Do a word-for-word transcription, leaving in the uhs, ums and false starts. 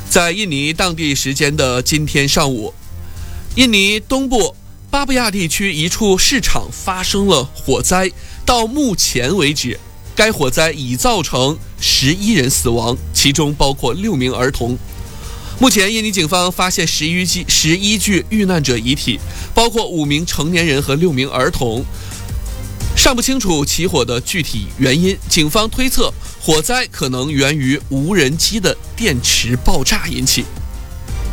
在印尼当地时间的今天上午，印尼东部巴布亚地区一处市场发生了火灾，到目前为止，该火灾已造成十一人死亡，其中包括六名儿童。目前，印尼警方发现十一具十一具遇难者遗体，包括五名成年人和六名儿童，尚不清楚起火的具体原因。警方推测，火灾可能源于无人机的电池爆炸引起。